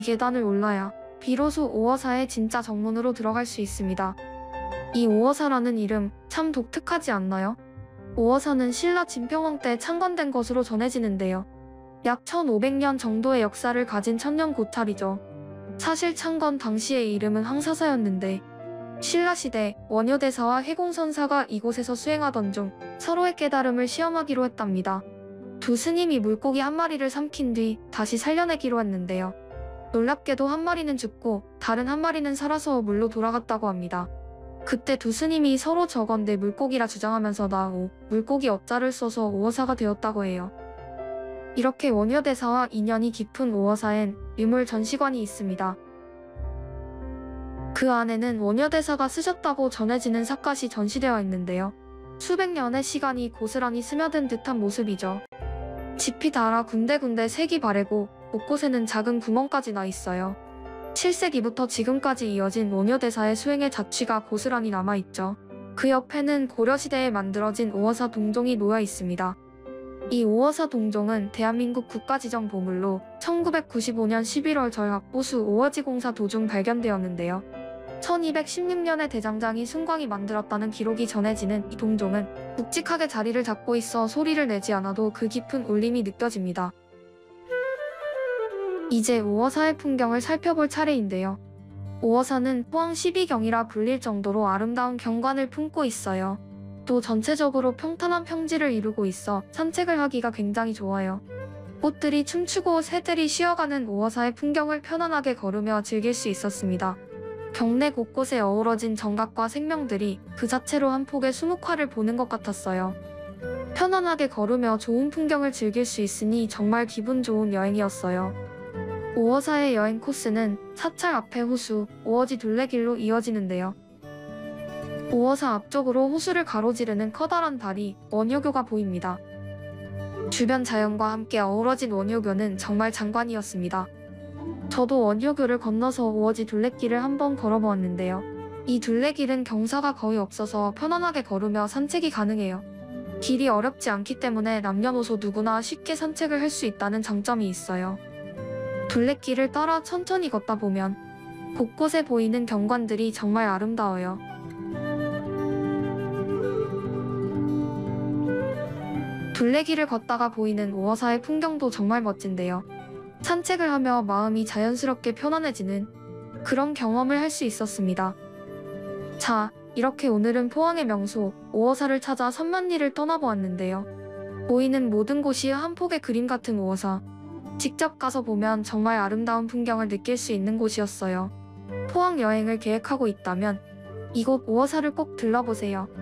계단을 올라야 비로소 오어사의 진짜 정문으로 들어갈 수 있습니다. 이 오어사라는 이름 참 독특하지 않나요? 오어사는 신라 진평왕 때 창건된 것으로 전해지는데요. 약 1500년 정도의 역사를 가진 천년 고찰이죠. 사실 창건 당시의 이름은 항사사였는데 신라시대 원효대사와 해공선사가 이곳에서 수행하던 중 서로의 깨달음을 시험하기로 했답니다. 두 스님이 물고기 한 마리를 삼킨 뒤 다시 살려내기로 했는데요. 놀랍게도 한 마리는 죽고 다른 한 마리는 살아서 물로 돌아갔다고 합니다. 그때 두 스님이 서로 저건 내 물고기라 주장하면서 나오 물고기 어자를 써서 오어사가 되었다고 해요. 이렇게 원효대사와 인연이 깊은 오어사엔 유물 전시관이 있습니다. 그 안에는 원효대사가 쓰셨다고 전해지는 삿갓이 전시되어 있는데요. 수백 년의 시간이 고스란히 스며든 듯한 모습이죠. 짚이 닳아 군데군데 색이 바래고 곳곳에는 작은 구멍까지 나 있어요. 7세기부터 지금까지 이어진 원효대사의 수행의 자취가 고스란히 남아있죠. 그 옆에는 고려시대에 만들어진 오어사 동종이 놓여 있습니다. 이 오어사 동종은 대한민국 국가지정보물로 1995년 11월 절합보수 오어지공사 도중 발견되었는데요. 1216년에 대장장이 순광이 만들었다는 기록이 전해지는 이 동종은 묵직하게 자리를 잡고 있어 소리를 내지 않아도 그 깊은 울림이 느껴집니다. 이제 오어사의 풍경을 살펴볼 차례인데요. 오어사는 포항 12경이라 불릴 정도로 아름다운 경관을 품고 있어요. 또 전체적으로 평탄한 평지를 이루고 있어 산책을 하기가 굉장히 좋아요. 꽃들이 춤추고 새들이 쉬어가는 오어사의 풍경을 편안하게 걸으며 즐길 수 있었습니다. 경내 곳곳에 어우러진 정각과 생명들이 그 자체로 한 폭의 수묵화를 보는 것 같았어요. 편안하게 걸으며 좋은 풍경을 즐길 수 있으니 정말 기분 좋은 여행이었어요. 오어사의 여행 코스는 사찰 앞에 호수, 오어지 둘레길로 이어지는데요. 오어사 앞쪽으로 호수를 가로지르는 커다란 다리, 원효교가 보입니다. 주변 자연과 함께 어우러진 원효교는 정말 장관이었습니다. 저도 원효교를 건너서 오어지 둘레길을 한번 걸어보았는데요. 이 둘레길은 경사가 거의 없어서 편안하게 걸으며 산책이 가능해요. 길이 어렵지 않기 때문에 남녀노소 누구나 쉽게 산책을 할 수 있다는 장점이 있어요. 둘레길을 따라 천천히 걷다 보면 곳곳에 보이는 경관들이 정말 아름다워요. 둘레길을 걷다가 보이는 오어사의 풍경도 정말 멋진데요. 산책을 하며 마음이 자연스럽게 편안해지는 그런 경험을 할 수 있었습니다. 자, 이렇게 오늘은 포항의 명소 오어사를 찾아 산만리를 떠나보았는데요. 보이는 모든 곳이 한 폭의 그림 같은 오어사. 직접 가서 보면 정말 아름다운 풍경을 느낄 수 있는 곳이었어요. 포항 여행을 계획하고 있다면 이곳 오어사를 꼭 들러보세요.